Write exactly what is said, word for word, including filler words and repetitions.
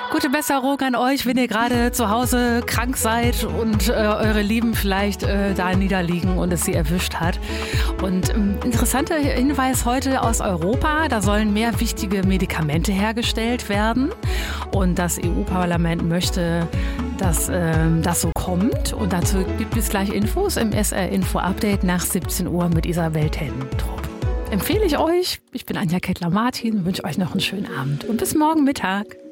Gute Besserung an euch, wenn ihr gerade zu Hause krank seid und äh, eure Lieben vielleicht äh, da niederliegen und es sie erwischt hat. Und ähm, interessanter Hinweis heute aus Europa, da sollen mehr wichtige Medikamente hergestellt werden. Und das E U-Parlament möchte, dass ähm, das so kommt. Und dazu gibt es gleich Infos im S R-Info-Update nach siebzehn Uhr mit Isabel Tennentrup. Empfehle ich euch. Ich bin Anja Kettler-Martin, wünsche euch noch einen schönen Abend und bis morgen Mittag.